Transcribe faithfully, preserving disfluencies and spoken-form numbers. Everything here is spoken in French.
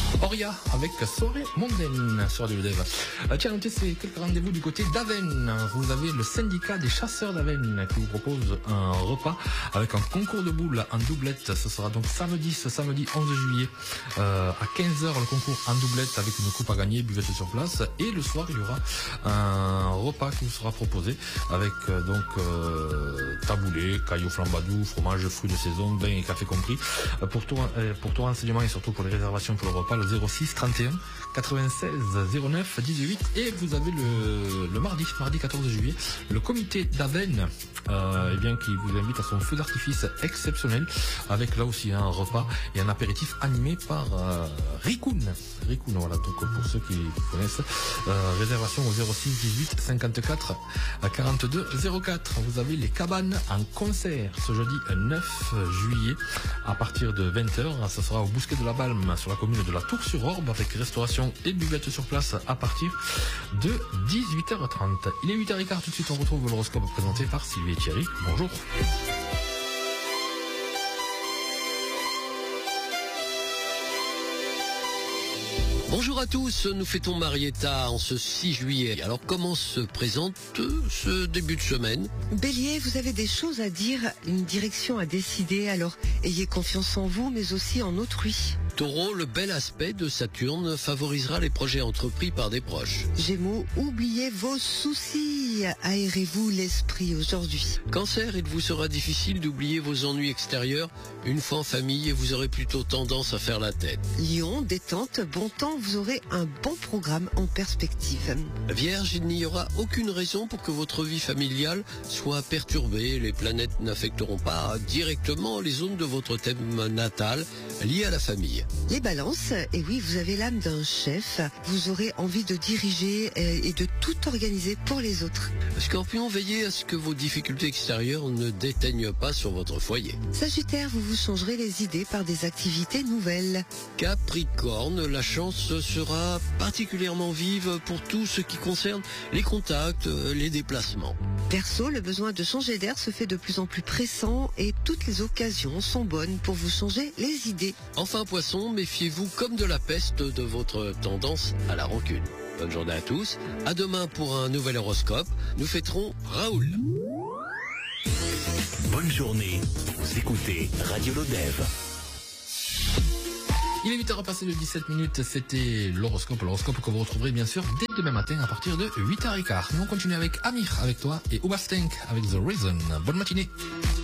Oria avec Soirée mondaine sur Radio Dev. Euh, tiens, notez ces quelques rendez-vous du côté d'Avennes. Vous avez le syndicat des chasseurs d'Avennes qui vous propose un repas avec un concours de boules en doublette. Ce sera donc samedi, ce samedi onze juillet euh, à quinze heures, le concours en doublette avec une coupe à gagner, buvette sur place. Et le soir, il y aura un repas qui vous sera proposé avec euh, donc euh, taboulé, cailloux flambadou, fromage, fruits de saison, bain et café compris. Euh, pour, tout, euh, pour tout renseignement et surtout pour les réservations pour le repas, le zéro six trente et un quatre-vingt-seize zéro neuf dix-huit. Et vous avez le, le mardi, mardi quatorze juillet, le comité d'Avennes euh, eh bien, qui vous invite à son feu d'artifice exceptionnel avec là aussi un repas et un apéritif animé par euh, Rikun. Rikun, voilà, donc pour ceux qui connaissent, euh, réservation au zéro six dix-huit cinquante-quatre quarante-deux zéro quatre. Vous avez les cabanes en concert ce jeudi neuf juillet à partir de vingt heures. Ça sera au Bousquet de la Balme sur la commune de la Tour-sur-Orbe avec restauration et buvette sur place à partir de dix-huit heures trente. Il est huit heures quinze, tout de suite on retrouve l'horoscope présenté par Sylvie et Thierry. Bonjour. Bonjour à tous, nous fêtons Marietta en ce six juillet. Alors comment se présente ce début de semaine? Bélier, vous avez des choses à dire, une direction à décider, alors ayez confiance en vous mais aussi en autrui. Taureau, le bel aspect de Saturne favorisera les projets entrepris par des proches. Gémeaux, oubliez vos soucis, aérez-vous l'esprit aujourd'hui. Cancer, il vous sera difficile d'oublier vos ennuis extérieurs. Une fois en famille, vous aurez plutôt tendance à faire la tête. Lion, détente, bon temps, vous aurez un bon programme en perspective. Vierge, il n'y aura aucune raison pour que votre vie familiale soit perturbée. Les planètes n'affecteront pas directement les zones de votre thème natal liées à la famille. Les balances, et oui, vous avez l'âme d'un chef, vous aurez envie de diriger et de tout organiser pour les autres. Scorpion, veillez à ce que vos difficultés extérieures ne déteignent pas sur votre foyer. Sagittaire, vous vous changerez les idées par des activités nouvelles. Capricorne, la chance sera particulièrement vive pour tout ce qui concerne les contacts, les déplacements. Verseau, le besoin de changer d'air se fait de plus en plus pressant et toutes les occasions sont bonnes pour vous changer les idées. Enfin Poisson, méfiez-vous comme de la peste de votre tendance à la rancune. Bonne journée à tous, à demain pour un nouvel horoscope. Nous fêterons Raoul. Bonne journée, vous écoutez Radio Lodev. Il est huit heures passées de dix-sept minutes, c'était l'horoscope, l'horoscope que vous retrouverez bien sûr dès demain matin à partir de huit heures quinze. Nous on continue avec Amir avec toi et Ubastank avec The Reason. Bonne matinée.